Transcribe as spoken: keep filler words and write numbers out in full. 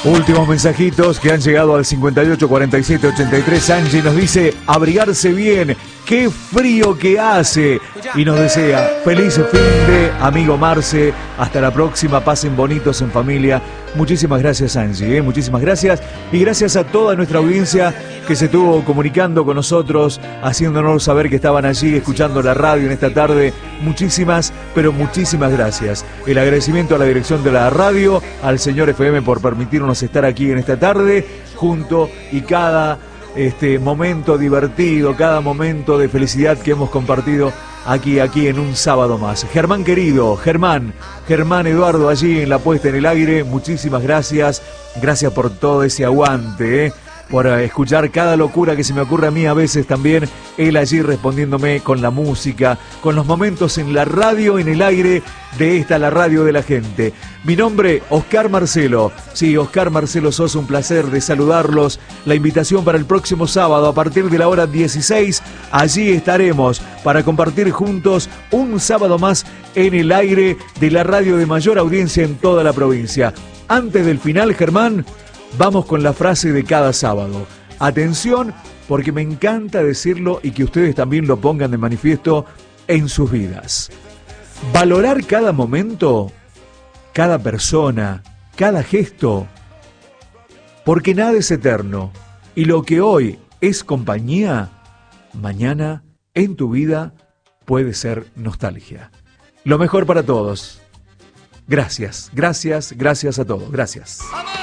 Últimos mensajitos que han llegado al cincuenta y ocho cuarenta y siete ochenta y tres. Angie nos dice, abrigarse bien, qué frío que hace. Y nos desea, feliz fin de amigo Marce. Hasta la próxima, pasen bonitos en familia. Muchísimas gracias, Angie, ¿eh? Muchísimas gracias. Y gracias a toda nuestra audiencia que se estuvo comunicando con nosotros, haciéndonos saber que estaban allí escuchando la radio en esta tarde. Muchísimas, pero muchísimas gracias. El agradecimiento a la dirección de la radio, al señor F M por permitirnos estar aquí en esta tarde junto, y cada este momento divertido, cada momento de felicidad que hemos compartido aquí, aquí en un sábado más. Germán querido, Germán, Germán Eduardo allí en la puesta en el aire, muchísimas gracias, gracias por todo ese aguante, ¿eh? Por escuchar cada locura que se me ocurre a mí a veces también, él allí respondiéndome con la música, con los momentos en la radio, en el aire de esta, la radio de la gente. Mi nombre, Oscar Marcelo. Sí, Oscar Marcelo Sosa, un placer de saludarlos. La invitación para el próximo sábado a partir de la hora dieciséis, allí estaremos para compartir juntos un sábado más en el aire de la radio de mayor audiencia en toda la provincia. Antes del final, Germán, vamos con la frase de cada sábado. Atención, porque me encanta decirlo y que ustedes también lo pongan de manifiesto en sus vidas. Valorar cada momento, cada persona, cada gesto, porque nada es eterno. Y lo que hoy es compañía, mañana en tu vida puede ser nostalgia. Lo mejor para todos. Gracias, gracias, gracias a todos. Gracias.